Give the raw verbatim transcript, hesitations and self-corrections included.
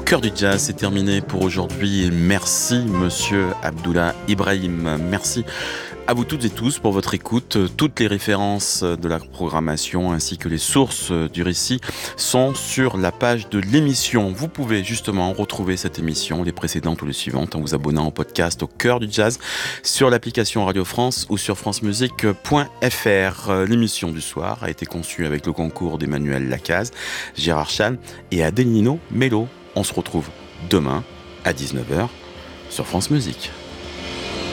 Cœur du jazz, c'est terminé pour aujourd'hui. Merci Monsieur Abdullah Ibrahim. Merci à vous toutes et tous pour votre écoute. Toutes les références de la programmation ainsi que les sources du récit sont sur la page de l'émission. Vous pouvez justement retrouver cette émission, les précédentes ou les suivantes, en vous abonnant au podcast au Cœur du Jazz sur l'application Radio France ou sur francemusique point f r. L'émission du soir a été conçue avec le concours d'Emmanuel Lacaze, Gérard Chan et Adelino Mello. On se retrouve demain à dix-neuf heures sur France Musique.